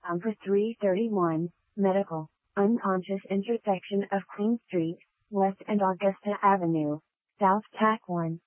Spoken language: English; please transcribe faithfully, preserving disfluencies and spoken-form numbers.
Number three thirty-one, Medical, unconscious intersection of Queen Street, West and Augusta Avenue, South Tack one.